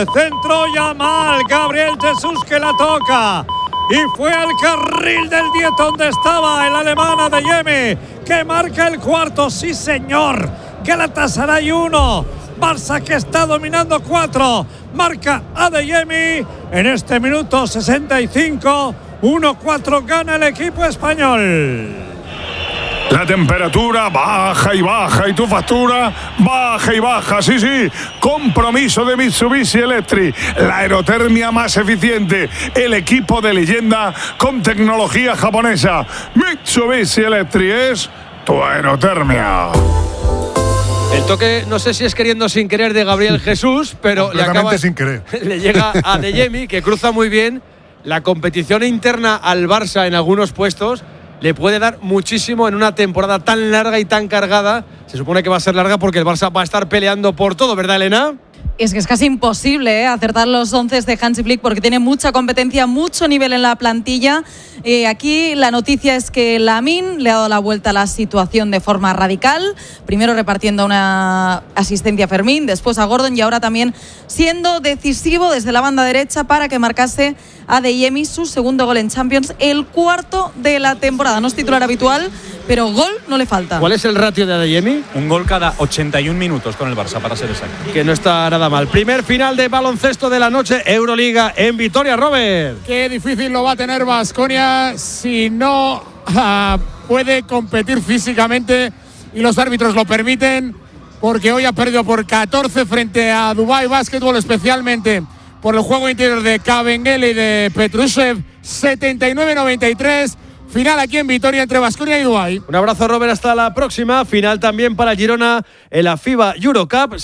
El centro Yamal, Gabriel Jesús que la toca. Y fue al carril del 10 donde estaba el alemán Adeyemi, que marca el cuarto. Sí, señor. Galatasaray 1. Barça que está dominando 4. Marca Adeyemi en este minuto 65. 1-4 gana el equipo español. La temperatura baja y tu factura baja y baja. Sí, compromiso de Mitsubishi Electric, la aerotermia más eficiente, el equipo de leyenda con tecnología japonesa. Mitsubishi Electric es tu aerotermia. El toque, no sé si es queriendo sin querer de Gabriel Jesús, pero sin querer. Le llega a Adeyemi, que cruza muy bien. La competición interna al Barça en algunos puestos le puede dar muchísimo en una temporada tan larga y tan cargada. Se supone que va a ser larga porque el Barça va a estar peleando por todo, ¿verdad, Elena? Es que es casi imposible acertar los 11 de Hansi Flick porque tiene mucha competencia, mucho nivel en la plantilla. Aquí la noticia es que Lamine le ha dado la vuelta a la situación de forma radical. Primero repartiendo una asistencia a Fermín, después a Gordon y ahora también siendo decisivo desde la banda derecha para que marcase Adeyemi su segundo gol en Champions, el cuarto de la temporada. No es titular habitual, pero gol no le falta. ¿Cuál es el ratio de Adeyemi? Un gol cada 81 minutos con el Barça, para ser exacto. Que no está nada mal. Primer final de baloncesto de la noche, Euroliga en Vitoria, Robert. Qué difícil lo va a tener Baskonia si no puede competir físicamente y los árbitros lo permiten, porque hoy ha perdido por 14 frente a Dubai Basketball, especialmente por el juego interior de Kabengele y de Petrushev. 79-93. Final aquí en Vitoria entre Baskonia y Dubái. Un abrazo, Robert, hasta la próxima. Final también para Girona en la FIBA Eurocup.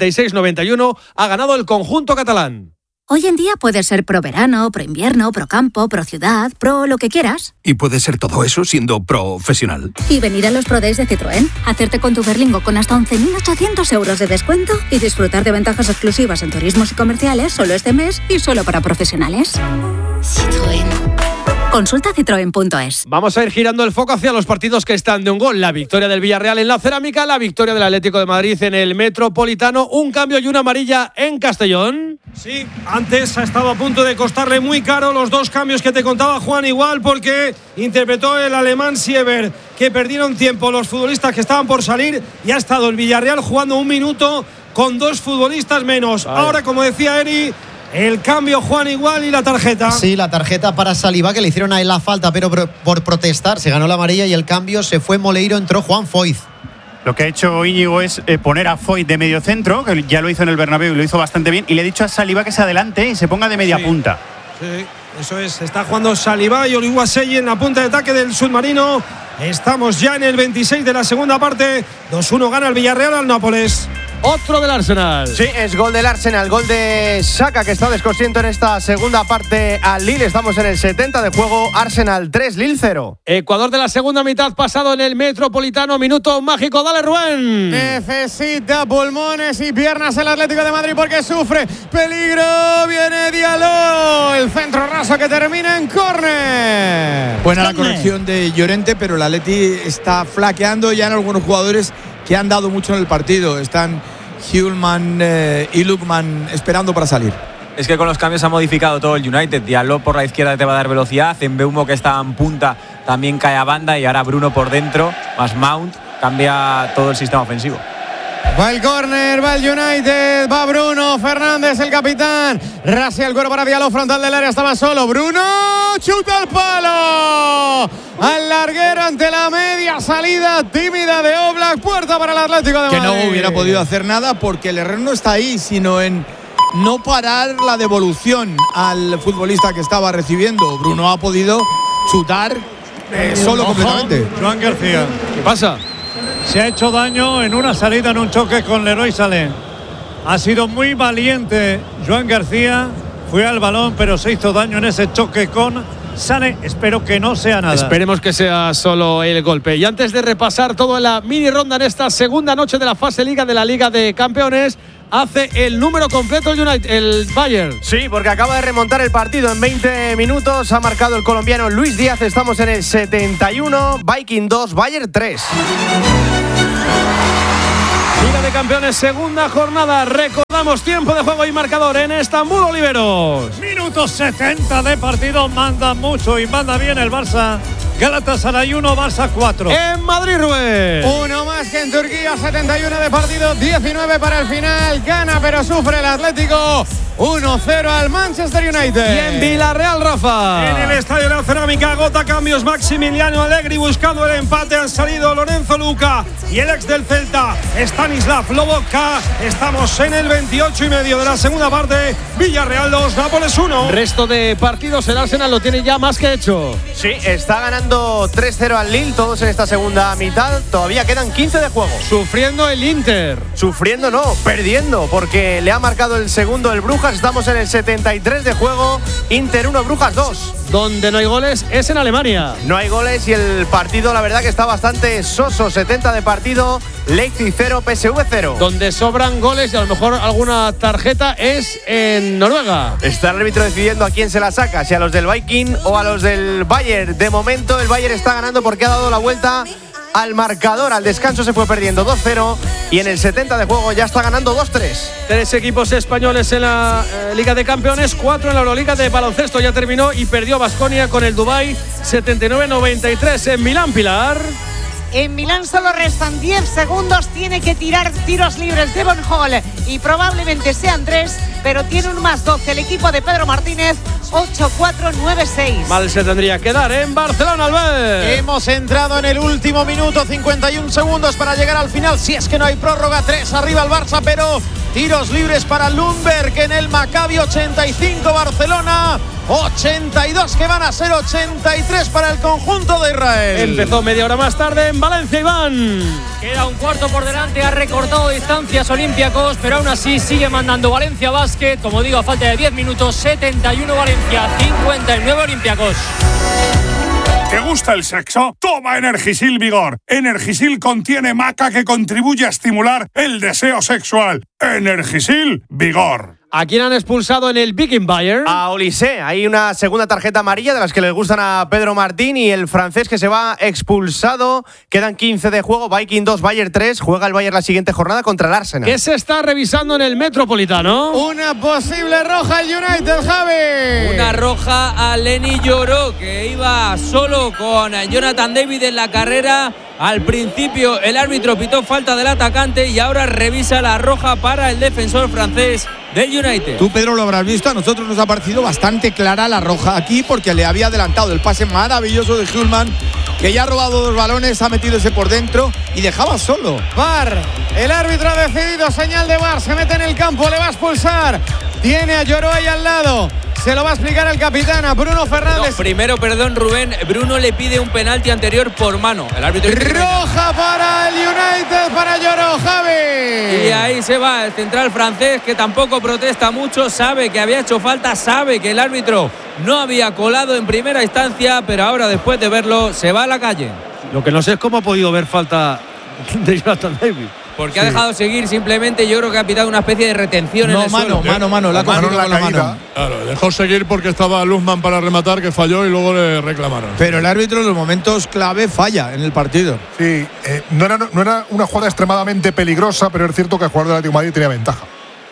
76-91 ha ganado el conjunto catalán. Hoy en día puedes ser pro verano, pro invierno, pro campo, pro ciudad, pro lo que quieras. Y puedes ser todo eso siendo profesional. Y venir a los Pro Days de Citroën, hacerte con tu Berlingo con hasta 11.800 euros de descuento y disfrutar de ventajas exclusivas en turismos y comerciales solo este mes y solo para profesionales. Citroën. Consulta citroen.es. Vamos a ir girando el foco hacia los partidos que están de un gol. La victoria del Villarreal en la Cerámica, la victoria del Atlético de Madrid en el Metropolitano, un cambio y una amarilla en Castellón. Sí, antes ha estado a punto de costarle muy caro los dos cambios que te contaba Juan, igual porque interpretó el alemán Sieber, que perdieron tiempo los futbolistas que estaban por salir, y ha estado el Villarreal jugando un minuto con dos futbolistas menos. Vale. Ahora, como decía Eri, el cambio, Juan, igual, y la tarjeta. Sí, la tarjeta para Saliba, que le hicieron a él la falta, pero por protestar se ganó la amarilla, y el cambio se fue Moleiro, entró Juan Foyth. Lo que ha hecho Íñigo es poner a Foyth de medio centro, que ya lo hizo en el Bernabéu y lo hizo bastante bien, y le ha dicho a Saliba que se adelante y se ponga de media punta. Sí, eso es. Está jugando Saliba y Oluwaseyi en la punta de ataque del submarino. Estamos ya en el 26 de la segunda parte. 2-1 gana el Villarreal al Nápoles. Otro del Arsenal. Sí, es gol del Arsenal, gol de Saka, que está descosiendo en esta segunda parte al Lille. Estamos en el 70 de juego. Arsenal 3, Lille 0. Ecuador de la segunda mitad pasado en el Metropolitano. Minuto mágico, dale, Rubén. Necesita pulmones y piernas el Atlético de Madrid porque sufre peligro. Viene Diallo, el centro raso que termina en córner. Buena la corrección de Llorente, pero el Atleti está flaqueando ya en algunos jugadores que han dado mucho en el partido. Están Hjulman y Lukman esperando para salir. Es que con los cambios ha modificado todo el United. Diallo por la izquierda te va a dar velocidad, Mbeumo, que está en punta, también cae a banda, y ahora Bruno por dentro, más Mount, cambia todo el sistema ofensivo. Va el córner, va el United, va Bruno Fernández, el capitán. Rasea el cuero para Diallo, frontal del área, estaba solo. Bruno, chuta al palo. Al larguero ante la media salida tímida de Oblak. Puerta para el Atlético de Madrid. Que no hubiera podido hacer nada porque el error no está ahí, sino en no parar la devolución al futbolista que estaba recibiendo. Bruno ha podido chutar solo completamente. Joan García. ¿Qué pasa? Se ha hecho daño en una salida, en un choque con Leroy Sané. Ha sido muy valiente Joan García, fue al balón, pero se hizo daño en ese choque con Sané. Espero que no sea nada. Esperemos que sea solo el golpe. Y antes de repasar toda la mini ronda en esta segunda noche de la fase Liga de la Liga de Campeones, hace el número completo el Bayern. Sí, porque acaba de remontar el partido en 20 minutos. Ha marcado el colombiano Luis Díaz. Estamos en el 71. Viking 2, Bayern 3. Liga de Campeones, segunda jornada. Recordamos tiempo de juego y marcador en Estambul, Oliveros. Minuto 70 de partido. Manda mucho y manda bien el Barça. Galatasaray 1, Barça 4. En Madrid, Rubén. Uno más que en Turquía, 71 de partido, 19 para el final. Gana pero sufre el Atlético. 1-0 al Manchester United. Y en Villarreal, Rafa. En el Estadio de la Cerámica, agota cambios Maximiliano Allegri buscando el empate. Han salido Lorenzo Luca y el ex del Celta, Stanislav Lobotka. Estamos en el 28 y medio de la segunda parte. Villarreal 2, Nápoles 1. Resto de partidos, el Arsenal lo tiene ya más que hecho. Sí, está ganando 3-0 al Lille, todos en esta segunda mitad. Todavía quedan 15 de juego. Sufriendo el Inter. Sufriendo no, perdiendo, porque le ha marcado el segundo el Brujas. Estamos en el 73 de juego. Inter 1, Brujas 2. Donde no hay goles es en Alemania. No hay goles y el partido, la verdad, que está bastante soso. 70 de partido. Leipzig 0, PSV 0. Donde sobran goles y a lo mejor alguna tarjeta es en Noruega. Está el árbitro decidiendo a quién se la saca, si a los del Viking o a los del Bayern. De momento el Bayern está ganando porque ha dado la vuelta al marcador. Al descanso se fue perdiendo 2-0 y en el 70 de juego ya está ganando 2-3. 3 equipos españoles en la Liga de Campeones, 4 en la Euroliga de baloncesto. Ya terminó y perdió Baskonia con el Dubái 79-93. En Milán, Pilar. En Milán solo restan 10 segundos. Tiene que tirar tiros libres Devon Hall y probablemente sean 3, pero tiene un +12 el equipo de Pedro Martínez. 8-4-9-6. Mal se tendría que dar en Barcelona, Albert. Hemos entrado en el último minuto, 51 segundos para llegar al final. Si es que no hay prórroga, 3 arriba el Barça, pero tiros libres para Lundberg en el Maccabi. 85 Barcelona, 82 que van a ser 83 para el conjunto de Israel. Empezó media hora más tarde en Valencia, Iván. Queda un cuarto por delante, ha recortado distancias Olympiacos, pero aún así sigue mandando Valencia Basket. Como digo, a falta de 10 minutos, 71 Valencia, 59 Olympiacos. ¿Te gusta el sexo? Toma Energisil Vigor. Energisil contiene maca que contribuye a estimular el deseo sexual. Energisil Vigor. ¿A quién han expulsado en el Viking Bayern? A Olise. Hay una segunda tarjeta amarilla de las que les gustan a Pedro Martín y el francés que se va expulsado. Quedan 15 de juego. Viking 2, Bayern 3. Juega el Bayern la siguiente jornada contra el Arsenal. ¿Qué se está revisando en el Metropolitano? Una posible roja al United, Javi. Una roja a Lenny Lloró, que iba solo con Jonathan David en la carrera. Al principio el árbitro pitó falta del atacante y ahora revisa la roja para el defensor francés del United. Tú, Pedro, lo habrás visto. A nosotros nos ha parecido bastante clara la roja aquí porque le había adelantado el pase maravilloso de Hulman, que ya ha robado 2 balones, ha metido ese por dentro y dejaba solo. VAR, el árbitro ha decidido, señal de VAR, se mete en el campo, le va a expulsar. Tiene a Lloró ahí al lado. Se lo va a explicar el capitán, a Bruno Fernández. No, primero, perdón, Rubén. Bruno le pide un penalti anterior por mano. El árbitro roja para el United, para Lloró, Javi. Y ahí se va el central francés, que tampoco protesta mucho. Sabe que había hecho falta, sabe que el árbitro no había colado en primera instancia, pero ahora, después de verlo, se va a la calle. Lo que no sé es cómo ha podido ver falta de Jonathan David. Porque ha dejado seguir, simplemente yo creo que ha pitado una especie de retención en el suelo. Mano, la ha cogido con la mano. Claro, dejó seguir porque estaba Luzman para rematar, que falló y luego le reclamaron. Pero el árbitro en los momentos clave falla en el partido. Sí, no era una jugada extremadamente peligrosa, pero es cierto que el jugador del Atlético de Madrid tenía ventaja.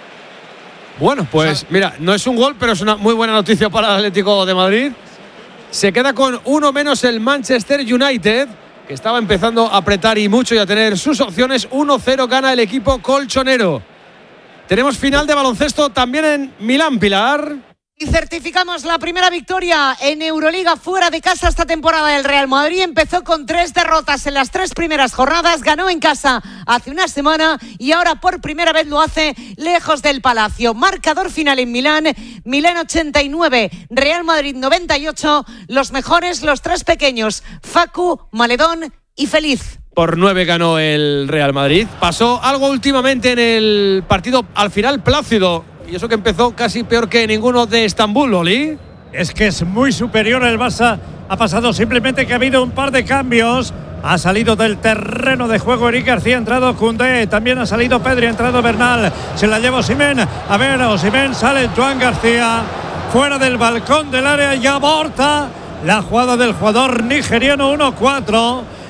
Bueno, pues mira, no es un gol, pero es una muy buena noticia para el Atlético de Madrid. Se queda con uno menos el Manchester United, que estaba empezando a apretar y mucho y a tener sus opciones. 1-0 gana el equipo colchonero. Tenemos final de baloncesto también en Milán, Pilar. Y certificamos la primera victoria en Euroliga fuera de casa esta temporada del Real Madrid. Empezó con 3 derrotas en las 3 primeras jornadas, ganó en casa hace una semana y ahora por primera vez lo hace lejos del Palacio. Marcador final en Milán, Milán 89, Real Madrid 98, los mejores, los 3 pequeños, Facu, Maledón y Feliz. Por 9 ganó el Real Madrid. Pasó algo últimamente en el partido, al final plácido. Y eso que empezó casi peor que ninguno de Estambul, Oli. Es que es muy superior el Barça. Ha pasado simplemente que ha habido un par de cambios. Ha salido del terreno de juego Eric García, ha entrado Koundé, también ha salido Pedri, ha entrado Bernal. Se la lleva Osimhen. A ver, Osimhen, sale Joan García. Fuera del balcón del área y aborta la jugada del jugador nigeriano. 1-4.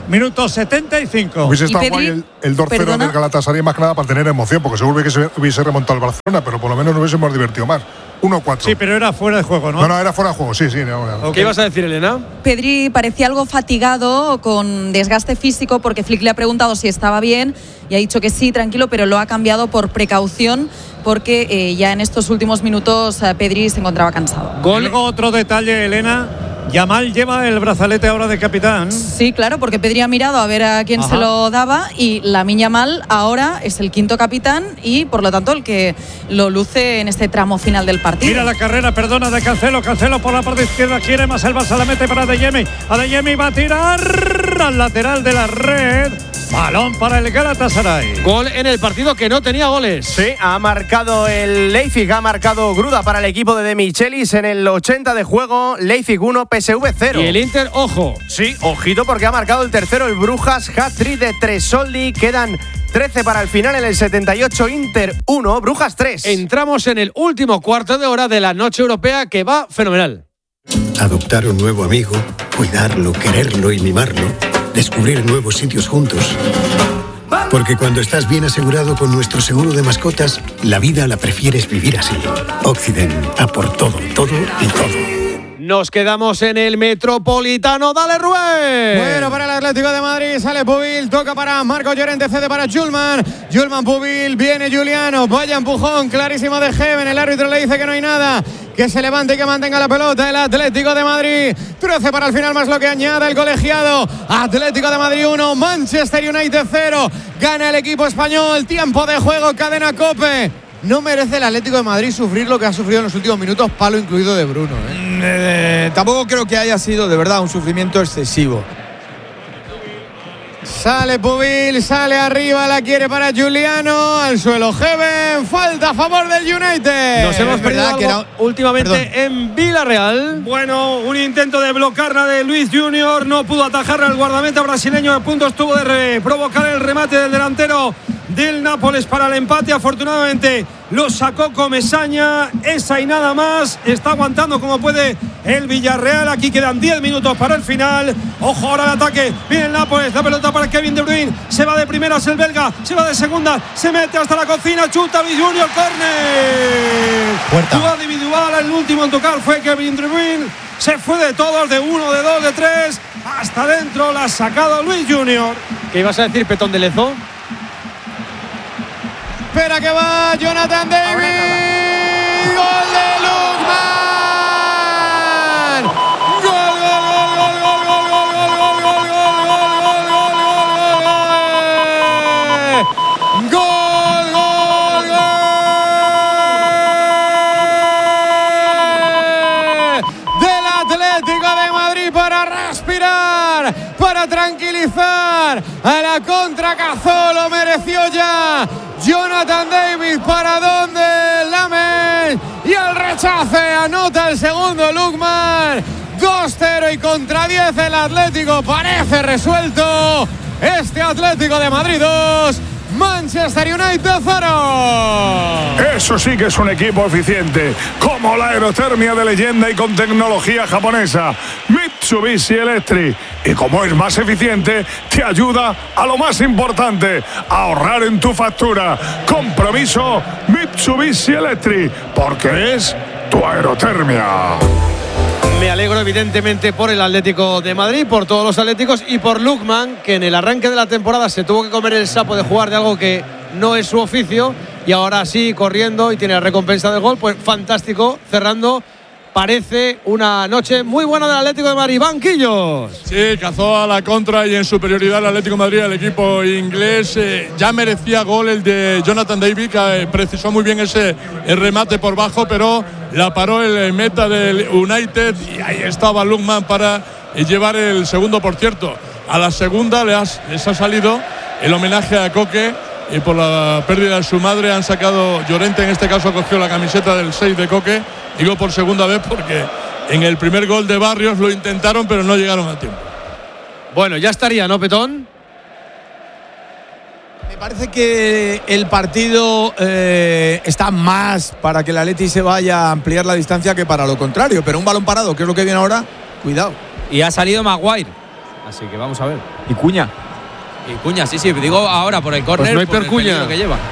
Minuto 75. Hubiese estado guay el 2-0 del Galatasaray, más que nada para tener emoción, porque seguro que se hubiese remontado el Barcelona, pero por lo menos nos hubiésemos divertido más. 1-4. Sí, pero era fuera de juego, ¿no? No, era fuera de juego, sí. No. ¿Qué ibas a decir, Elena? Pedri parecía algo fatigado, con desgaste físico, porque Flick le ha preguntado si estaba bien y ha dicho que sí, tranquilo, pero lo ha cambiado por precaución, porque ya en estos últimos minutos Pedri se encontraba cansado. Gol. Luego otro detalle, Elena. Yamal lleva el brazalete ahora de capitán. Sí, claro, porque Pedri ha mirado a ver a quién se lo daba y Lamine Yamal ahora es el quinto capitán y por lo tanto el que lo luce en este tramo final del partido. Mira la carrera, perdona, de Cancelo por la parte izquierda, quiere más el Barça, la mete para Adeyemi. Adeyemi va a tirar al lateral de la red. Balón para el Galatasaray. Gol en el partido que no tenía goles. Sí, ha marcado el Leipzig, ha marcado Gruda para el equipo de Michelis en el 80 de juego. Leipzig 1, PSV 0. Y el Inter, ojo. Sí, ojito porque ha marcado el tercero el Brujas, hat-trick de Tresoldi. Quedan 13 para el final en el 78, Inter 1, Brujas 3. Entramos en el último cuarto de hora de la noche europea que va fenomenal. Adoptar un nuevo amigo, cuidarlo, quererlo y mimarlo. Descubrir nuevos sitios juntos. Porque cuando estás bien asegurado con nuestro seguro de mascotas, la vida la prefieres vivir así. Occident, a por todo y todo. Nos quedamos en el Metropolitano. ¡Dale, Rubén! Bueno, para el Atlético de Madrid sale Pubil, toca para Marco Llorente, cede para Julman. Julman, Pubil, viene Juliano. Vaya empujón, clarísimo de Heaven. El árbitro le dice que no hay nada. Que se levante y que mantenga la pelota el Atlético de Madrid. 13 para el final, más lo que añade el colegiado. Atlético de Madrid 1, Manchester United 0. Gana el equipo español. Tiempo de juego, cadena COPE. No merece el Atlético de Madrid sufrir lo que ha sufrido en los últimos minutos, palo incluido de Bruno. Tampoco creo que haya sido de verdad un sufrimiento excesivo. Sale Pubil, sale arriba, la quiere para Juliano, al suelo Heaven, falta a favor del United. Nos hemos perdido algo últimamente en Villarreal. Bueno, un intento de blocarla de Luis Junior, no pudo atajarla el guardameta brasileño, a punto estuvo de provocar el remate del delantero del Nápoles para el empate. Afortunadamente lo sacó Comesaña, esa y nada más. Está aguantando como puede el Villarreal. Aquí quedan 10 minutos para el final. Ojo ahora el ataque, viene el Nápoles, la pelota para Kevin De Bruyne, se va de primeras el belga, se va de segunda, se mete hasta la cocina, chuta Luis Junior, córner. Jugada individual, el último en tocar fue Kevin De Bruyne. Se fue de todos, de uno, de dos, de tres, hasta dentro, la ha sacado Luis Junior. ¿Qué ibas a decir, Petón de Lezo? Espera que va Jonathan David. Gol de Lookman. Gol, gol, gol, gol, gol, gol, gol, gol, gol, gol, gol, gol, gol, gol del Atlético de Madrid para respirar, para tranquilizar a la contra. Cazó, lo mereció ya. Jonathan David, para dónde Lamen, y el rechace, anota el segundo Lookman. 2-0 y contra 10 el Atlético, parece resuelto. Este Atlético de Madrid 2, Manchester United 0. Eso sí que es un equipo eficiente, como la aerotermia de leyenda y con tecnología japonesa, Mitsubishi Electric. Y como es más eficiente, te ayuda a lo más importante, a ahorrar en tu factura. Compromiso Mitsubishi Electric, porque es tu aerotermia. Me alegro evidentemente por el Atlético de Madrid, por todos los atléticos y por Lookman, que en el arranque de la temporada se tuvo que comer el sapo de jugar de algo que no es su oficio y ahora sí, corriendo y tiene la recompensa del gol. Pues fantástico, cerrando. Parece una noche muy buena del Atlético de Madrid. Banquillos. Sí, cazó a la contra y en superioridad el Atlético de Madrid, el equipo inglés. Ya merecía gol el de Jonathan David, que precisó muy bien ese remate por bajo, pero la paró el meta del United y ahí estaba Lookman para llevar el segundo. Por cierto, a la segunda les ha salido el homenaje a Coque. Y por la pérdida de su madre han sacado, Llorente en este caso cogió la camiseta del 6 de Coque. Digo por segunda vez porque en el primer gol de Barrios lo intentaron pero no llegaron a tiempo. Bueno, ya estaría, ¿no, Petón? Me parece que el partido está más para que el Atleti se vaya a ampliar la distancia que para lo contrario. Pero un balón parado, que es lo que viene ahora, cuidado. Y ha salido Maguire. Así que vamos a ver. ¿Y Cuña? Y Cuña, sí, digo ahora por el córner. Pues no hay por peor el Cuña peligro que lleva.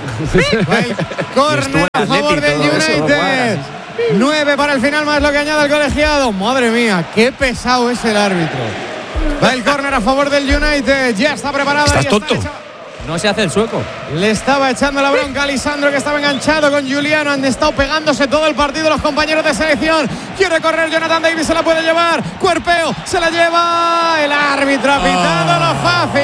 Córner a favor del United. 9 para el final, más lo que añade el colegiado. Madre mía, qué pesado es el árbitro. Va el córner a favor del United. Ya está preparado. ¿Estás tonto? No se hace el sueco. Le estaba echando la bronca a Lisandro, que estaba enganchado con Juliano. Han estado pegándose todo el partido los compañeros de selección. Quiere correr Jonathan David, se la puede llevar. Cuerpeo, se la lleva. El árbitro ha pitado lo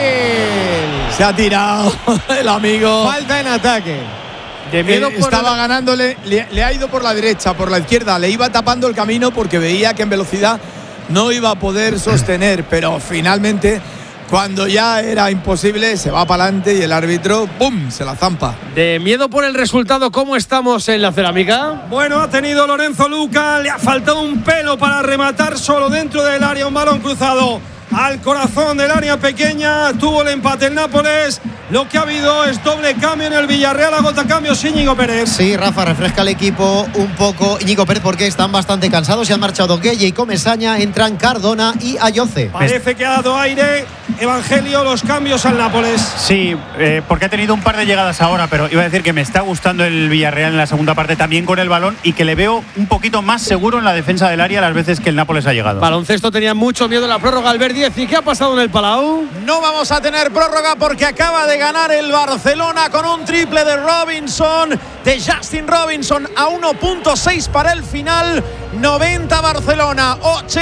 fácil. Se ha tirado el amigo. Falta en ataque. De miedo estaba ganándole, le ha ido por la derecha, por la izquierda. Le iba tapando el camino porque veía que en velocidad no iba a poder sostener. Pero finalmente, cuando ya era imposible, se va para adelante y el árbitro, ¡pum!, se la zampa. De miedo por el resultado, ¿cómo estamos en la cerámica? Bueno, ha tenido Lorenzo Luca, le ha faltado un pelo para rematar solo dentro del área, un balón cruzado al corazón del área pequeña. Tuvo el empate el Nápoles. Lo que ha habido es doble cambio en el Villarreal. Agota cambios Íñigo Pérez. Sí, Rafa, refresca el equipo un poco Íñigo Pérez porque están bastante cansados. Se han marchado Gueye y Comesaña. Entran Cardona y Ayoce. Parece que ha dado aire Evangelio los cambios al Nápoles. Sí, porque ha tenido un par de llegadas ahora, pero iba a decir que me está gustando el Villarreal en la segunda parte también con el balón y que le veo un poquito más seguro en la defensa del área las veces que el Nápoles ha llegado. Baloncesto tenía mucho miedo en la prórroga. Albert 10. ¿Y qué ha pasado en el Palau? No vamos a tener prórroga porque acaba de ganar el Barcelona con un triple de Robinson, de Justin Robinson, a 1.6 para el final. 90 Barcelona,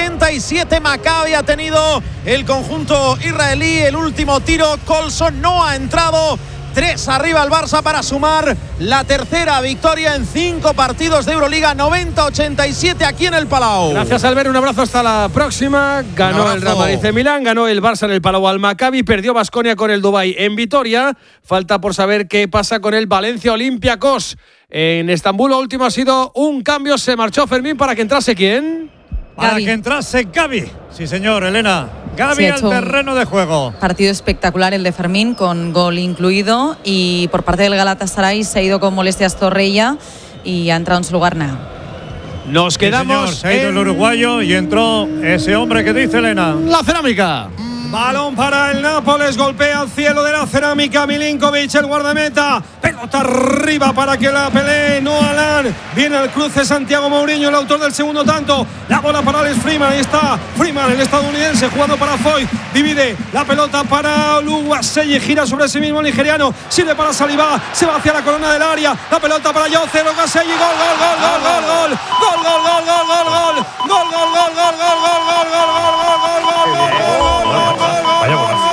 87 Maccabi ha tenido el conjunto israelí. El último tiro, Colson no ha entrado. 3 arriba el Barça para sumar la tercera victoria en 5 partidos de Euroliga. 90-87 aquí en el Palau. Gracias, Albert, un abrazo, hasta la próxima. Ganó el Real Madrid en Milán, ganó el Barça en el Palau al Maccabi, perdió Baskonia con el Dubái en Vitoria. Falta por saber qué pasa con el Valencia Olympiacos en Estambul. Lo último ha sido un cambio, se marchó Fermín para que entrase ¿quién? Para que entrase Gavi. Sí, señor, Elena. Gavi al terreno de juego. Partido espectacular el de Fermín, con gol incluido. Y por parte del Galatasaray se ha ido con molestias Zorrilla y ha entrado en su lugar Nao. Nos quedamos. Sí, señor, se ha ido el uruguayo y entró ese hombre que dice Elena. La cerámica. Balón para el Nápoles, golpea al cielo de la cerámica Milinkovic, el guardameta. Pelota arriba para que la pelee Noah Lang. Viene al cruce Santiago Mourinho, el autor del segundo tanto. La bola para Alex Freeman. Ahí está Freeman, el estadounidense, jugando para Foy. Divide la pelota para Oluwaseyi, gira sobre sí mismo el nigeriano. Sirve para Saliba, se va hacia la corona del área. La pelota para Ayoce, Oluwaseyi, gol, gol, gol, gol, gol, gol. Gol, gol, gol, gol, gol, gol. Gol, gol, gol, gol, gol, gol, gol, gol, gol, gol, gol, gol. Vaya golazo.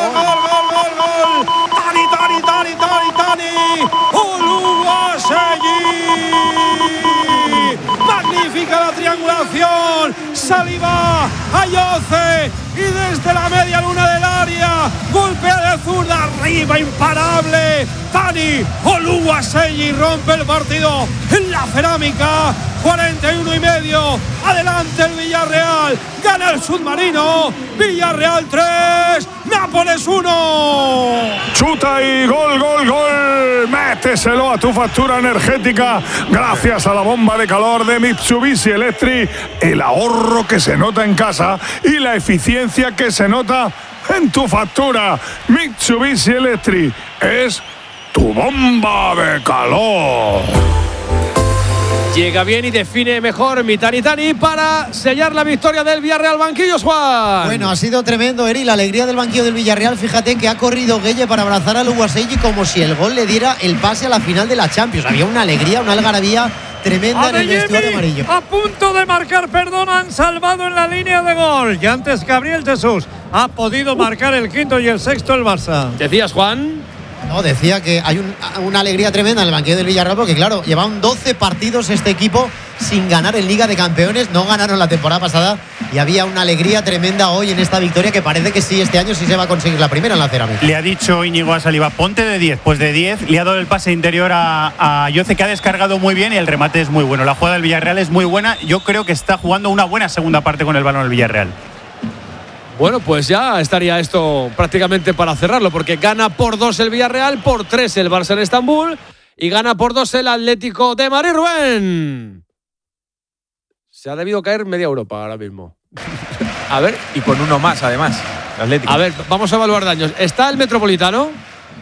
Tani Oluwaseyi. Magnífica la triangulación. Saliba, Ayoce y desde la media luna del área golpea de zurda arriba, imparable. Tani Oluwaseyi rompe el partido en la cerámica. 41,5. Adelante el Villarreal. Gana el submarino. Villarreal 3, Nápoles 1. Chuta y gol, gol, gol. Méteselo a tu factura energética gracias a la bomba de calor de Mitsubishi Electric. El ahorro que se nota en casa y la eficiencia que se nota en tu factura. Mitsubishi Electric es tu bomba de calor. Llega bien y define mejor Tani para sellar la victoria del Villarreal. Banquillos, Juan. Bueno, ha sido tremendo, Eri. La alegría del banquillo del Villarreal. Fíjate que ha corrido Gueye para abrazar a Oluwaseyi como si el gol le diera el pase a la final de la Champions. Había una alegría, una algarabía tremenda en el vestuario amarillo. A punto de marcar, perdón, han salvado en la línea de gol. Y antes Gabriel Jesús ha podido marcar el quinto y el sexto el Barça. ¿Decías, Juan? No, decía que hay una alegría tremenda en el banquillo del Villarreal porque, claro, llevaban 12 partidos este equipo sin ganar en Liga de Campeones. No ganaron la temporada pasada y había una alegría tremenda hoy en esta victoria que parece que sí, este año sí se va a conseguir la primera en la cerámica. Le ha dicho Íñigo a Saliba, ponte de 10. Pues de 10 le ha dado el pase interior a Ayoce, que ha descargado muy bien y el remate es muy bueno. La jugada del Villarreal es muy buena. Yo creo que está jugando una buena segunda parte con el balón el Villarreal. Bueno, pues ya estaría esto prácticamente para cerrarlo, porque gana por 2 el Villarreal, por 3 el Barça en Estambul y gana por 2 el Atlético de Madrid. Rubén. Se ha debido caer media Europa ahora mismo. A ver, y con uno más además. Atlético. A ver, vamos a evaluar daños. ¿Está el Metropolitano?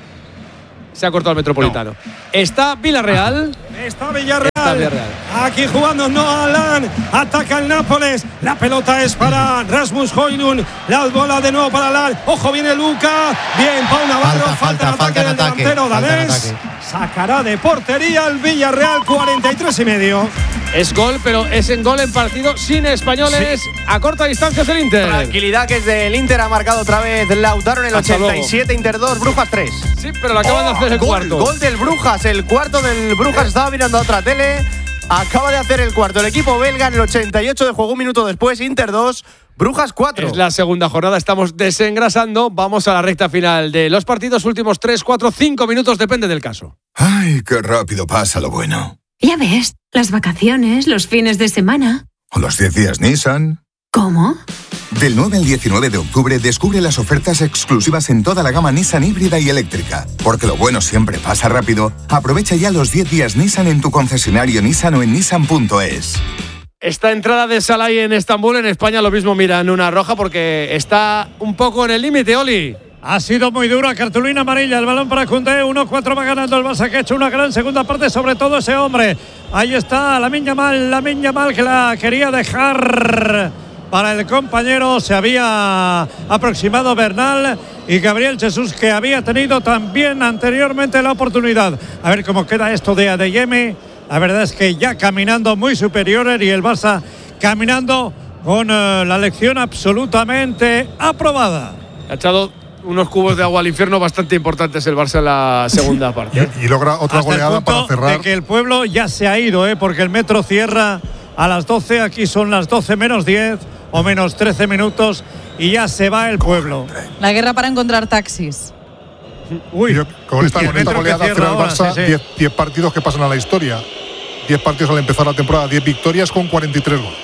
Se ha cortado el Metropolitano. ¿Está Villarreal? Está Villarreal. Aquí jugando Noah Alan. Ataca el Nápoles. La pelota es para Rasmus Højlund. La bola de nuevo para Alan. Ojo, viene Luka. Bien, Pau Navarro. Falta ataque del delantero danés. Sacará de portería el Villarreal, 43,5. Es gol, pero es en gol en partido sin españoles. Sí. A corta distancia es el Inter. Tranquilidad, que es del Inter. Ha marcado otra vez Lautaro en el 87. Inter 2, Brujas 3. Sí, pero lo acaban de hacer el cuarto. Gol del Brujas. El cuarto del Brujas. Estaba mirando a otra tele. Acaba de hacer el cuarto. El equipo belga en el 88 de juego. Un minuto después. Inter 2. Brujas 4. Es la segunda jornada, estamos desengrasando. Vamos a la recta final de los partidos. Últimos 3, 4, 5 minutos, depende del caso. Ay, qué rápido pasa lo bueno. Ya ves, las vacaciones, los fines de semana. O los 10 días Nissan. ¿Cómo? Del 9 al 19 de octubre descubre las ofertas exclusivas en toda la gama Nissan híbrida y eléctrica. Porque lo bueno siempre pasa rápido. Aprovecha ya los 10 días Nissan en tu concesionario Nissan o en nissan.es. Esta entrada de Salai en Estambul, en España, lo mismo miran una roja porque está un poco en el límite, Oli. Ha sido muy dura, cartulina amarilla, el balón para Koundé, 1-4 va ganando el Barça, que ha hecho una gran segunda parte, sobre todo ese hombre. Ahí está Lamine Yamal que la quería dejar para el compañero, se había aproximado Bernal y Gabriel Jesús, que había tenido también anteriormente la oportunidad. A ver cómo queda esto de Adeyemi. La verdad es que ya caminando muy superiores y el Barça caminando con la lección absolutamente aprobada. Ha echado unos cubos de agua al infierno bastante importantes el Barça en la segunda parte. Y logra otra hasta goleada para cerrar. De que el pueblo ya se ha ido, porque el metro cierra a las 12, aquí son las 12 menos 10 o menos 13 minutos y ya se va el pueblo. La guerra para encontrar taxis. Uy, con esta goleada cierra el Barça 10 partidos que pasan a la historia. 10 partidos al empezar la temporada, 10 victorias con 43 goles.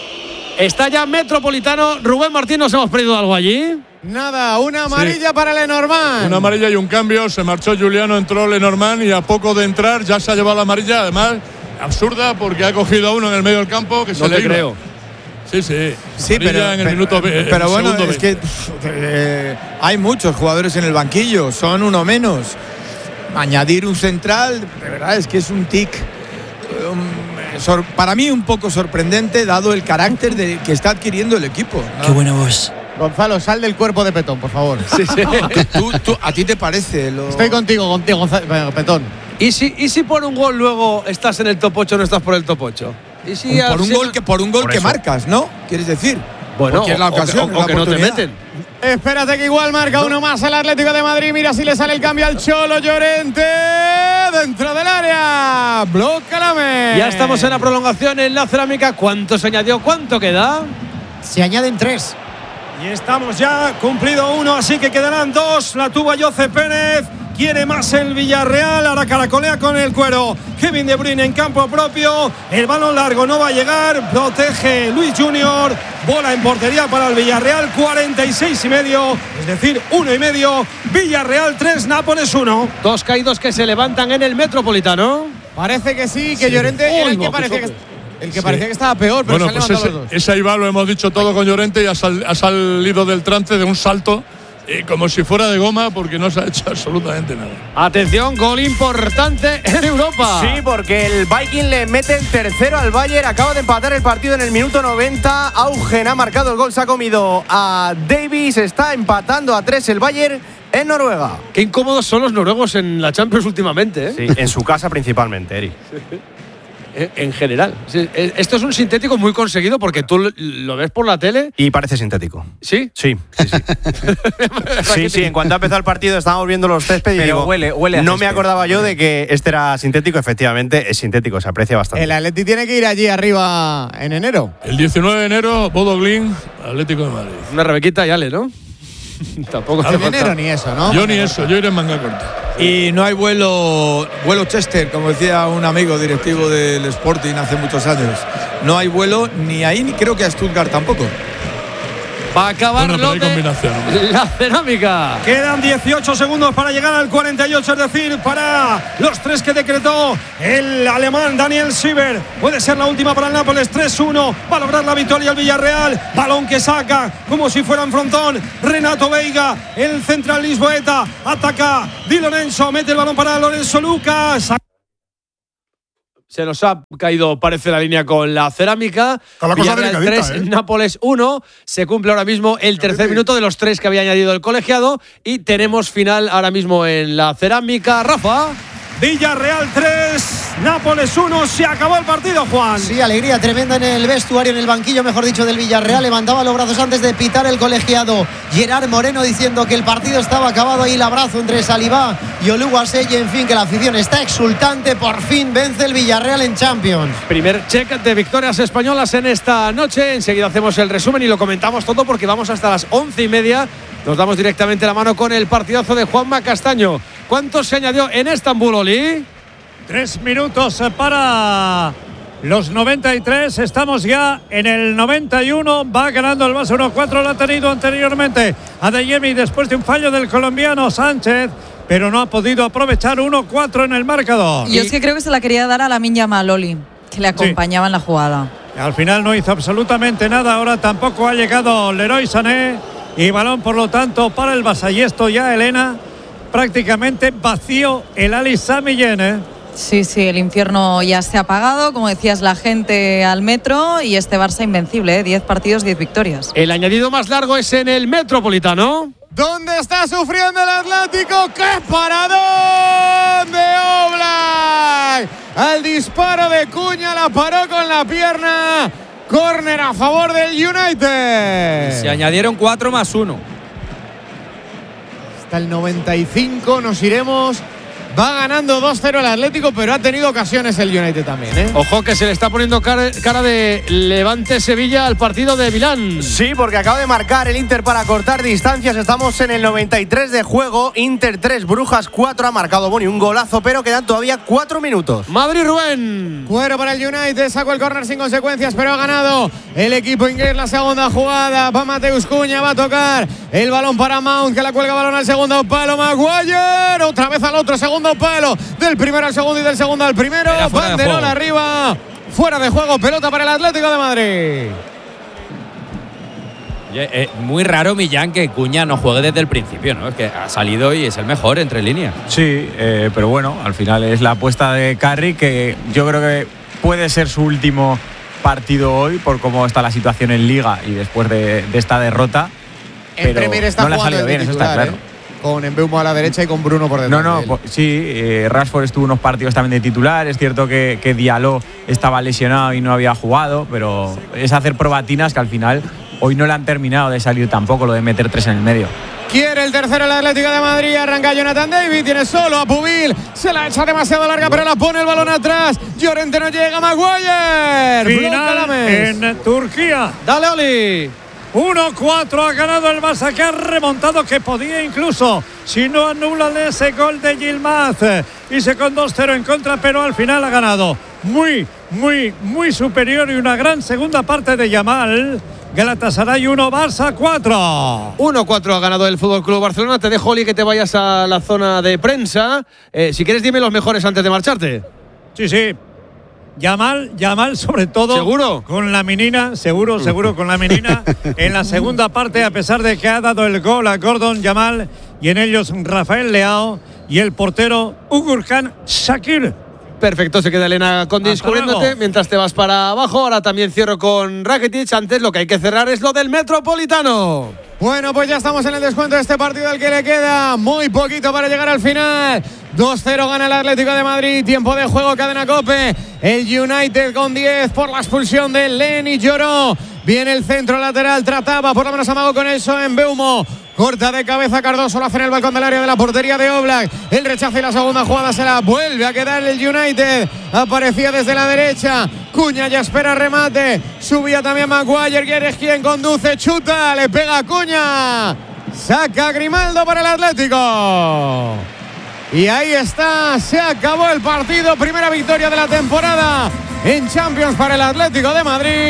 Está ya Metropolitano. Rubén Martín, ¿nos hemos perdido algo allí? Nada, una amarilla para Lenormand. Una amarilla y un cambio. Se marchó Juliano, entró Lenormand y a poco de entrar ya se ha llevado la amarilla. Además, absurda porque ha cogido a uno en el medio del campo que no se le creo. Sí, pero en el minuto. Pero bueno, es que hay muchos jugadores en el banquillo, son uno menos. Añadir un central, de verdad es que es un tic. Para mí un poco sorprendente dado el carácter que está adquiriendo el equipo, ¿no? Qué buena voz. Gonzalo, sal del cuerpo de Petón, por favor. Sí. ¿A ti te parece? Estoy contigo, Petón. ¿Y si por un gol luego estás en el top 8 o no estás por el top 8? ¿Y si por un gol que marcas, ¿no? ¿Quieres decir? Bueno, es la ocasión, o que no te meten. Espérate que igual marca uno más el Atlético de Madrid. Mira si le sale el cambio al Cholo Llorente. Dentro del área. Bloca la meta. Ya estamos en la prolongación en la cerámica. ¿Cuánto se añadió? ¿Cuánto queda? Se añaden 3. Y estamos ya cumplido 1, así que quedarán 2. La tuvo Jose Pérez. Quiere más el Villarreal. Ahora caracolea con el cuero. Kevin De Bruyne en campo propio. El balón largo no va a llegar. Protege Luis Junior. Bola en portería para el Villarreal. 46,5. Es decir, 1,5. Villarreal 3, Nápoles 1. Dos caídos que se levantan en el Metropolitano. Parece que sí, que Llorente era el que parecía que estaba peor, pero bueno, se pues los dos. ese ahí va, lo hemos dicho todo con Llorente y ha salido del trance de un salto. Como si fuera de goma, porque no se ha hecho absolutamente nada. Atención, gol importante en Europa. Sí, porque el Viking le mete el tercero al Bayern. Acaba de empatar el partido en el minuto 90. Augen ha marcado el gol, se ha comido a Davis. Está empatando a 3 el Bayern en Noruega. Qué incómodos son los noruegos en la Champions últimamente, ¿eh? Sí, en su casa principalmente, Eri. En general. Sí, esto es un sintético muy conseguido porque tú lo ves por la tele. Y parece sintético. ¿Sí? Sí. Sí, en cuanto ha empezado el partido estábamos viendo los césped y digo, huele no me acordaba yo de que este era sintético. Efectivamente, es sintético, se aprecia bastante. El Atleti tiene que ir allí arriba en enero. El 19 de enero, Bodo Glimt, Atlético de Madrid. Una rebequita y Ale, ¿no? Tampoco hace falta. Enero ni eso, ¿no? Yo ni eso, yo iré en manga corta. Y no hay vuelo Chester, como decía un amigo directivo del Sporting hace muchos años. No hay vuelo ni ahí, ni creo que a Stuttgart tampoco. Va a acabar Bueno, pero hay combinación. la Cerámica. Quedan 18 segundos para llegar al 48, es decir, para los 3 que decretó el alemán Daniel Sieber. Puede ser la última para el Nápoles. 3-1. Va a lograr la victoria el Villarreal. Balón que saca como si fuera en frontón Renato Veiga, el central lisboeta. Ataca Di Lorenzo, mete el balón para Lorenzo Lucas. Se nos ha caído, parece, la línea con la Cerámica. Con la cosa Villarreal delicadita, 3, Nápoles 1. Se cumple ahora mismo el tercer minuto de los 3 que había añadido el colegiado. Y tenemos final ahora mismo en la Cerámica. Rafa. Villarreal 3, Nápoles 1. Se acabó el partido, Juan. Sí, alegría tremenda en el vestuario, en el banquillo, mejor dicho, del Villarreal. Levantaba los brazos antes de pitar el colegiado Gerard Moreno, diciendo que el partido estaba acabado. Ahí el abrazo entre Salivá y Oluwaseye. En fin, que la afición está exultante. Por fin vence el Villarreal en Champions. Primer check de victorias españolas en esta noche. Enseguida hacemos el resumen y lo comentamos todo porque vamos hasta las 11:30. Nos damos directamente la mano con el partidazo de Juanma Castaño. ¿Cuánto se añadió en Estambul, Oli? 3 minutos para los 93. Estamos ya en el 91. Va ganando el Barça 1-4. Lo ha tenido anteriormente Adeyemi después de un fallo del colombiano Sánchez, pero no ha podido aprovechar. 1-4 en el marcador. Yo es que creo que se la quería dar a Lamine Yamal, Oli, que le acompañaba en la jugada. Al final no hizo absolutamente nada. Ahora tampoco ha llegado Leroy Sané. Y balón, por lo tanto, para el Barça. Y esto ya, Elena, prácticamente vacío el Ali Sami Yen, ¿eh? Sí, el infierno ya se ha apagado, como decías, la gente al metro y este Barça invencible, 10 partidos, 10 victorias. El añadido más largo es en el Metropolitano. ¿Dónde está sufriendo el Atlético? ¡Qué paradón de Oblak! Al disparo de Cuña, la paró con la pierna. Córner a favor del United. Se añadieron 4 más 1. Hasta el 95 nos iremos. Va ganando 2-0 el Atlético, pero ha tenido ocasiones el United también, ¿eh? Ojo que se le está poniendo cara de Levante Sevilla al partido de Milán. Sí, porque acaba de marcar el Inter para cortar distancias. Estamos en el 93 de juego. Inter 3, Brujas 4. Ha marcado Boni un golazo, pero quedan todavía 4 minutos. Madrid-Rubén. Cuero para el United. Sacó el córner sin consecuencias, pero ha ganado el equipo inglés. La segunda jugada. Va Mateus Cuña, va a tocar el balón para Mount, que la cuelga balón al segundo palo. Maguire. Otra vez al otro segundo palo, del primero al segundo y del segundo al primero. Banderón arriba, fuera de juego, pelota para el Atlético de Madrid. Muy raro, Millán, que Cuña no juegue desde el principio, ¿no? Es que ha salido y es el mejor entre líneas. Sí, pero bueno, al final es la apuesta de Carrick, que yo creo que puede ser su último partido hoy por cómo está la situación en Liga y después de esta derrota. En Premier está no le ha jugando salido bien, titular, eso está claro. Con Mbeumo a la derecha y con Bruno por detrás. Sí, Rashford estuvo unos partidos también de titular. Es cierto que Diallo estaba lesionado y no había jugado, pero es hacer probatinas que al final hoy no le han terminado de salir tampoco, lo de meter 3 en el medio. Quiere el tercero el Atlético de Madrid. Arranca Jonathan David. Tiene solo a Pubil. Se la echa demasiado larga, pero la pone el balón atrás. Llorente no llega. Maguire. Final en Turquía. Dale, Oli. 1-4 ha ganado el Barça, que ha remontado, que podía incluso, si no anulan ese gol de Yilmaz, y se con 2-0 en contra, pero al final ha ganado muy superior, y una gran segunda parte de Yamal. Galatasaray 1, Barça 4. 1-4 ha ganado el FC Barcelona. Te dejo, Oli, que te vayas a la zona de prensa. Si quieres, dime los mejores antes de marcharte. Sí. Yamal sobre todo. ¿Seguro? Con la menina, seguro con la menina. En la segunda parte, a pesar de que ha dado el gol a Gordon Yamal, y en ellos Rafael Leao y el portero Ugurkan Shakir. Perfecto, se queda Elena con descubriéndote mientras te vas para abajo. Ahora también cierro con Rakitic. Antes lo que hay que cerrar es lo del Metropolitano. Bueno, pues ya estamos en el descuento de este partido, al que le queda muy poquito para llegar al final. 2-0 gana el Atlético de Madrid. Tiempo de juego, cadena COPE. El United con 10 por la expulsión de Leny Lloró. Viene el centro lateral, trataba, por lo menos amago con eso en Mbeumo. Corta de cabeza Cardoso, lo hace en el balcón del área de la portería de Oblak. El rechazo y la segunda jugada se la vuelve a quedar el United. Aparecía desde la derecha. Cuña ya espera remate. Subía también Maguire, que es quien conduce. Chuta, le pega a Cuña. Saca Grimaldo para el Atlético. Y ahí está, se acabó el partido. Primera victoria de la temporada en Champions para el Atlético de Madrid.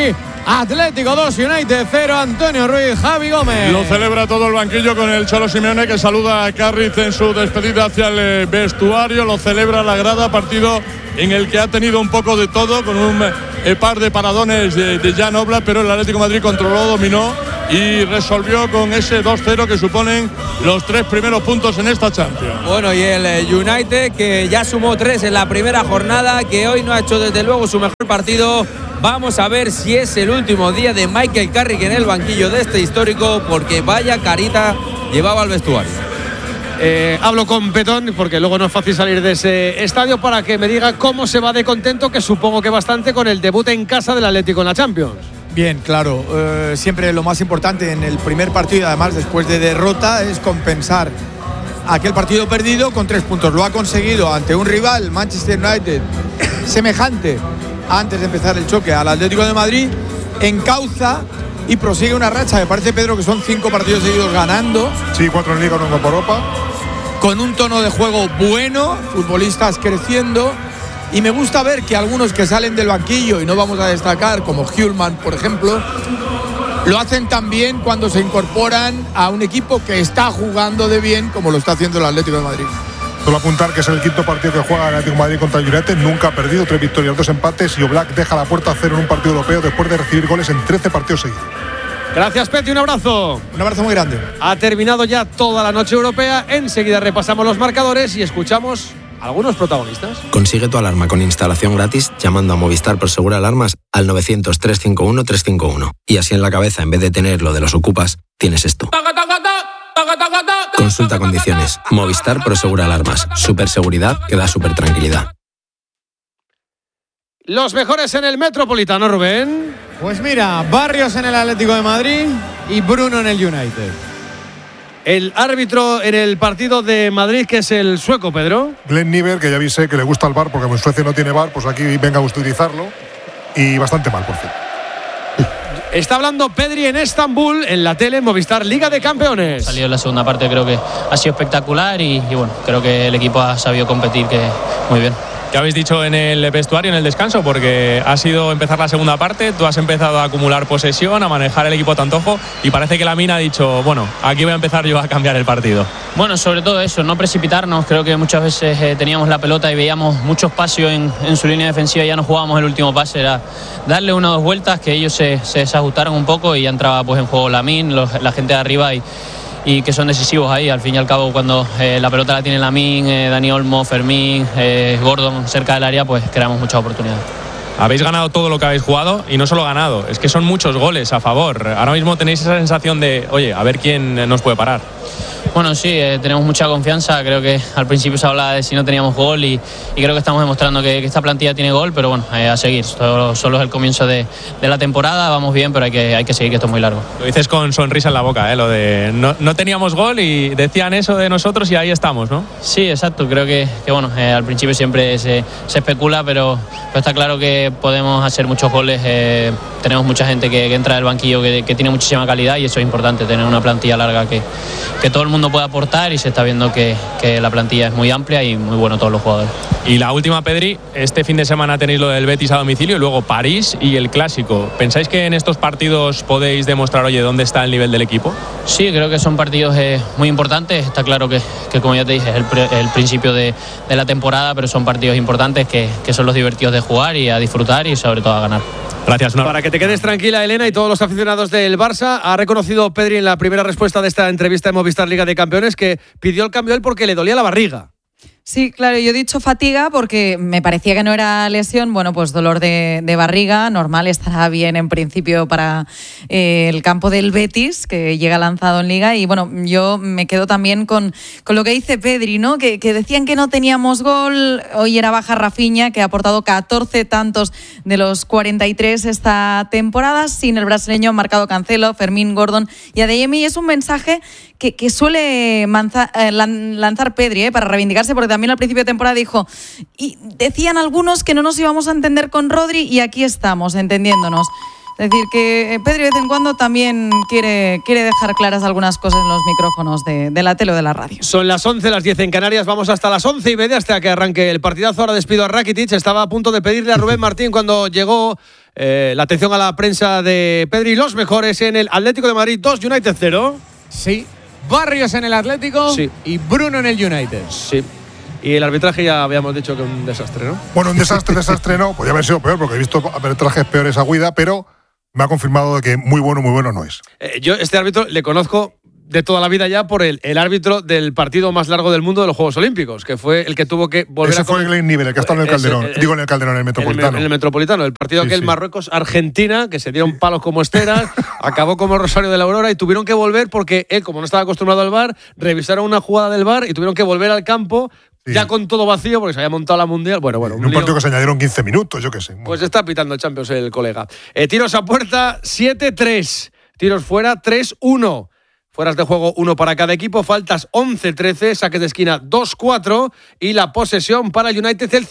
Atlético 2, United 0. Antonio Ruiz, Javi Gómez. Lo celebra todo el banquillo con el Cholo Simeone, que saluda a Carriz en su despedida hacia el vestuario. Lo celebra la grada, partido en el que ha tenido un poco de todo, con un par de paradones de Jan Oblak, pero el Atlético de Madrid controló, dominó y resolvió con ese 2-0 que suponen los 3 primeros puntos en esta Champions. Bueno, y el United, que ya sumó 3 en la primera jornada, que hoy no ha hecho desde luego su mejor partido. Vamos a ver si es el último día de Michael Carrick en el banquillo de este histórico, porque vaya carita llevaba al vestuario. Hablo con Petón, porque luego no es fácil salir de ese estadio, para que me diga cómo se va de contento, que supongo que bastante, con el debut en casa del Atlético en la Champions. Bien, claro. Siempre lo más importante en el primer partido, además después de derrota, es compensar aquel partido perdido con 3 puntos. Lo ha conseguido ante un rival, Manchester United, semejante antes de empezar el choque al Atlético de Madrid. Encauza y prosigue una racha. Me parece, Pedro, que son 5 partidos seguidos ganando. Sí, 4 en Liga, 1 en Europa. Con un tono de juego bueno, futbolistas creciendo. Y me gusta ver que algunos que salen del banquillo, y no vamos a destacar, como Hjulman, por ejemplo, lo hacen también cuando se incorporan a un equipo que está jugando de bien, como lo está haciendo el Atlético de Madrid. Solo apuntar que es el 5º partido que juega el Atlético de Madrid contra el United. Nunca ha perdido, 3 victorias, 2 empates, y Oblak deja la puerta a 0 en un partido europeo después de recibir goles en 13 partidos seguidos. Gracias, Peti, un abrazo. Un abrazo muy grande. Ha terminado ya toda la noche europea. Enseguida repasamos los marcadores y escuchamos algunos protagonistas. Consigue tu alarma con instalación gratis llamando a Movistar Prosegur Alarmas al 900-351-351. Y así en la cabeza, en vez de tener lo de los ocupas, tienes esto. Consulta condiciones. Movistar Prosegur Alarmas. Superseguridad que da super tranquilidad. Los mejores en el Metropolitano, Rubén. Pues mira, Barrios en el Atlético de Madrid y Bruno en el United. El árbitro en el partido de Madrid, que es el sueco, Pedro. Glenn Niver, que ya avisé que le gusta el VAR, porque en Suecia no tiene VAR, pues aquí venga a utilizarlo. Y bastante mal, por cierto. Está hablando Pedri en Estambul, en la tele, Movistar Liga de Campeones. Salido en la segunda parte, creo que ha sido espectacular y bueno, creo que el equipo ha sabido competir muy bien. ¿Qué habéis dicho en el vestuario, en el descanso? Porque ha sido empezar la segunda parte, tú has empezado a acumular posesión, a manejar el equipo a tu antojo, y parece que Lamine ha dicho, bueno, aquí voy a empezar yo a cambiar el partido. Bueno, sobre todo eso, no precipitarnos. Creo que muchas veces teníamos la pelota y veíamos mucho espacio en su línea defensiva y ya no jugábamos el último pase. Era darle 1 o 2 vueltas, que ellos se desajustaran un poco y ya entraba pues en juego Lamine, la gente de arriba y que son decisivos ahí. Al fin y al cabo, cuando la pelota la tiene Lamine, Dani Olmo, Fermín, Gordon cerca del área, pues creamos muchas oportunidades. Habéis ganado todo lo que habéis jugado y no solo ganado, es que son muchos goles a favor. Ahora mismo tenéis esa sensación de, oye, a ver quién nos puede parar. Bueno, sí, tenemos mucha confianza. Creo que al principio se hablaba de si no teníamos gol y creo que estamos demostrando que esta plantilla tiene gol, pero bueno, a seguir. Solo es el comienzo de la temporada, vamos bien, pero hay que seguir, que esto es muy largo. Lo dices con sonrisa en la boca, lo de no teníamos gol y decían eso de nosotros y ahí estamos, ¿no? Sí, exacto. Creo que bueno, al principio siempre se especula, pero está claro que podemos hacer muchos goles. Tenemos mucha gente que entra del banquillo que tiene muchísima calidad y eso es importante, tener una plantilla larga que todo el mundo puede aportar, y se está viendo que la plantilla es muy amplia y muy bueno todos los jugadores. Y la última, Pedri, este fin de semana tenéis lo del Betis a domicilio y luego París y el Clásico. ¿Pensáis que en estos partidos podéis demostrar, oye, dónde está el nivel del equipo? Sí, creo que son partidos muy importantes. Está claro que como ya te dije, es el principio de la temporada, pero son partidos importantes que son los divertidos de jugar y a disfrutar y sobre todo a ganar. Gracias. Para que te quedes tranquila, Elena, y todos los aficionados del Barça, ha reconocido Pedri en la primera respuesta de esta entrevista de Movistar Liga de Campeones que pidió el cambio él porque le dolía la barriga. Sí, claro, yo he dicho fatiga porque me parecía que no era lesión. Bueno, pues dolor de barriga, normal, estará bien en principio para el campo del Betis, que llega lanzado en Liga. Y bueno, yo me quedo también con lo que dice Pedri, ¿no? Que decían que no teníamos gol. Hoy era baja Rafinha, que ha aportado 14 tantos de los 43 esta temporada. Sin el brasileño han marcado Cancelo, Fermín, Gordon y Adeyemi. Y es un mensaje que suele lanzar Pedri, para reivindicarse, porque también al principio de temporada dijo, y decían algunos que no nos íbamos a entender con Rodri, y aquí estamos entendiéndonos. Es decir, que Pedri de vez en cuando también quiere dejar claras algunas cosas en los micrófonos de la tele o de la radio. Son las 11, las 10 en Canarias. Vamos hasta las 11:30 hasta que arranque el partidazo. Ahora despido a Rakitic. Estaba a punto de pedirle a Rubén Martín cuando llegó La atención a la prensa de Pedri, los mejores en el Atlético de Madrid 2, United 0. Sí. Barrios en el Atlético y Bruno en el United. Sí. Y el arbitraje ya habíamos dicho que un desastre, ¿no? Bueno, un desastre no. Podría haber sido peor porque he visto arbitrajes peores a Guida, pero me ha confirmado de que muy bueno no es. Yo este árbitro le conozco de toda la vida ya por el árbitro del partido más largo del mundo de los Juegos Olímpicos, que fue el que tuvo que volver Ese fue el nivel, el que está en el Calderón. En el Calderón, en el Metropolitano. En el Metropolitano. El partido aquel Marruecos-Argentina, que se dieron palos como esteras, acabó como Rosario de la Aurora y tuvieron que volver porque él, como no estaba acostumbrado al VAR, revisaron una jugada del VAR y tuvieron que volver al campo ya con todo vacío porque se había montado la Mundial. Bueno, un partido que se añadieron 15 minutos, yo qué sé. Pues está pitando el Champions el colega. Tiros a puerta, 7-3. Tiros fuera, 3-1. Fueras de juego, 1 para cada equipo, faltas 11-13, saques de esquina 2-4 y la posesión para el United el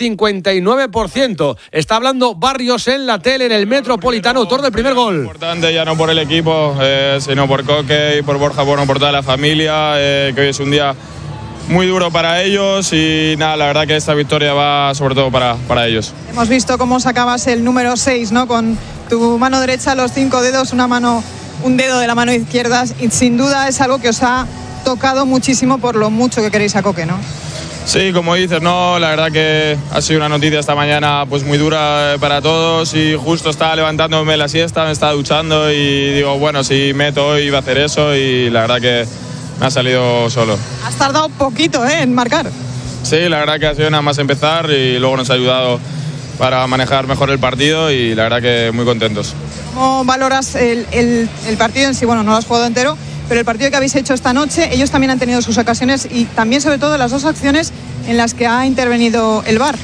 59%. Está hablando Barrios en la tele en el Metropolitano, autor del primer gol. Importante ya no por el equipo, sino por Coque y por Borja, bueno, por toda la familia, que hoy es un día muy duro para ellos y nada, la verdad que esta victoria va sobre todo para ellos. Hemos visto cómo sacabas el número 6, ¿no? Con tu mano derecha, los 5 dedos, un dedo de la mano izquierda, y sin duda es algo que os ha tocado muchísimo por lo mucho que queréis a Coque, ¿no? Sí, como dices, no, la verdad que ha sido una noticia esta mañana pues muy dura para todos y justo estaba levantándome la siesta, me estaba duchando y digo, bueno, si meto hoy iba a hacer eso y la verdad que me ha salido solo. Has tardado poquito en marcar. Sí, la verdad que ha sido nada más empezar y luego nos ha ayudado para manejar mejor el partido y la verdad que muy contentos. ¿Cómo valoras el partido en sí? Bueno, no lo has jugado entero, pero el partido que habéis hecho esta noche, ellos también han tenido sus ocasiones y también sobre todo las dos acciones en las que ha intervenido el VAR.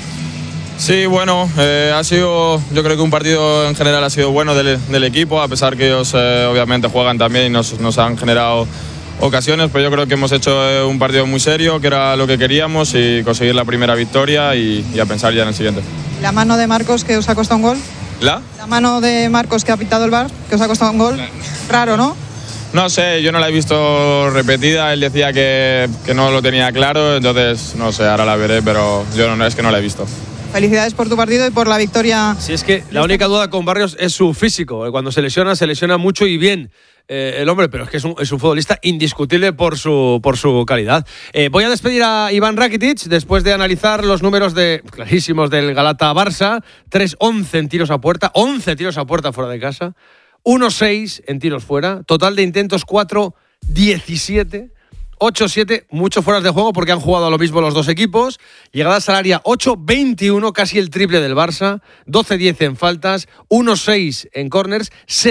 Sí, bueno, ha sido, yo creo que un partido en general ha sido bueno del equipo, a pesar que ellos obviamente juegan también y nos han generado ocasiones, pero yo creo que hemos hecho un partido muy serio, que era lo que queríamos y conseguir la primera victoria y a pensar ya en el siguiente. ¿La mano de Marcos que os ha costado un gol? ¿La mano de Marcos que ha pitado el VAR, que os ha costado un gol? Raro, ¿no? No sé, yo no la he visto repetida, él decía que no lo tenía claro, entonces no sé, ahora la veré, pero yo no es que no la he visto. Felicidades por tu partido y por la victoria. Sí, es que la única duda con Barrios es su físico. Cuando se lesiona mucho y bien el hombre, pero es que es un futbolista indiscutible por su calidad. Voy a despedir a Iván Rakitic después de analizar los números clarísimos del Galata-Barça. 3-11 en tiros a puerta, 11 tiros a puerta fuera de casa, 1-6 en tiros fuera, total de intentos 4-17. 8-7, muchos fueras de juego porque han jugado a lo mismo los dos equipos. Llegadas al área 8-21, casi el triple del Barça. 12-10 en faltas, 1-6 en corners,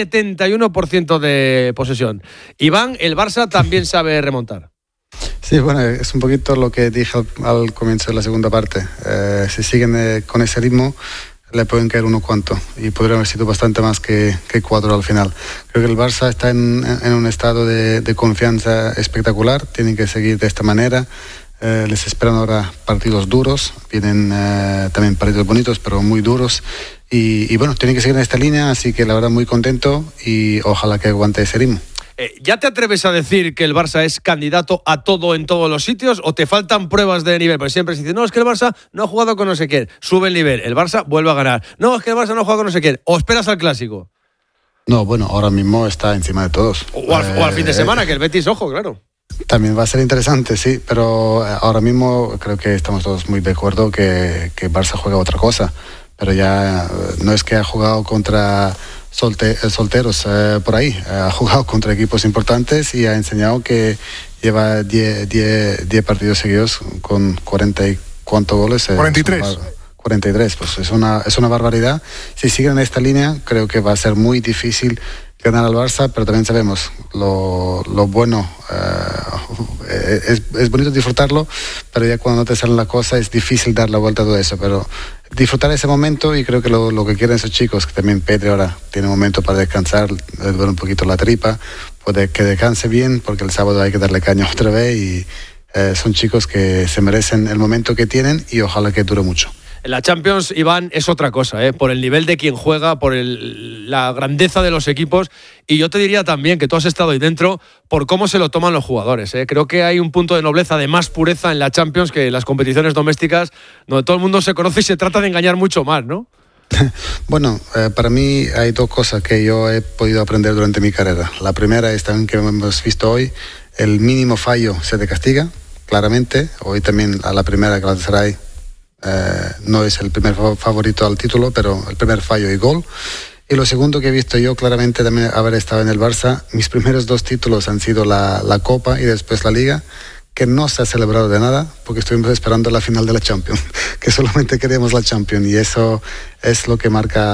71% de posesión. Iván, el Barça también sabe remontar. Sí, bueno, es un poquito lo que dije al comienzo de la segunda parte. Si siguen con ese ritmo, le pueden caer unos cuantos y podrían haber sido bastante más que 4 al final. Creo que el Barça está en un estado de confianza espectacular, tienen que seguir de esta manera. Les esperan ahora partidos duros, vienen también partidos bonitos pero muy duros y bueno, tienen que seguir en esta línea, así que la verdad muy contento y ojalá que aguante ese ritmo. ¿Ya te atreves a decir que el Barça es candidato a todo en todos los sitios o te faltan pruebas de nivel? Porque siempre se dice, no, es que el Barça no ha jugado con no sé quién, sube el nivel, el Barça vuelve a ganar. No, es que el Barça no ha jugado con no sé quién, o esperas al Clásico. No, bueno, ahora mismo está encima de todos. O al fin de semana, que el Betis, ojo, claro. También va a ser interesante, sí, pero ahora mismo creo que estamos todos muy de acuerdo que Barça juega otra cosa, pero ya no es que ha jugado contra solteros por ahí, ha jugado contra equipos importantes y ha enseñado que lleva 10 partidos seguidos con 40 y cuántos goles. 43. 43, pues es una barbaridad. Si siguen en esta línea, creo que va a ser muy difícil ganar al Barça, pero también sabemos lo bueno. Es bonito disfrutarlo, pero ya cuando no te sale la cosa es difícil dar la vuelta a todo eso, pero disfrutar ese momento y creo que lo que quieren esos chicos, que también Pedri ahora tiene un momento para descansar, le duele un poquito la tripa, puede que descanse bien porque el sábado hay que darle caña otra vez y son chicos que se merecen el momento que tienen y ojalá que dure mucho. La Champions, Iván, es otra cosa, por el nivel de quien juega, por la grandeza de los equipos y yo te diría también que tú has estado ahí dentro por cómo se lo toman los jugadores. Creo que hay un punto de nobleza, de más pureza en la Champions que en las competiciones domésticas donde todo el mundo se conoce y se trata de engañar mucho más, ¿no? Bueno, para mí hay dos cosas que yo he podido aprender durante mi carrera. La primera es también que hemos visto hoy, el mínimo fallo se te castiga, claramente. Hoy también a la primera Galatasaray no es el primer favorito al título, pero el primer fallo y gol. Y lo segundo que he visto yo claramente también haber estado en el Barça, mis primeros 2 títulos han sido la Copa y después la Liga, que no se ha celebrado de nada porque estuvimos esperando la final de la Champions, que solamente queríamos la Champions, y eso es lo que marca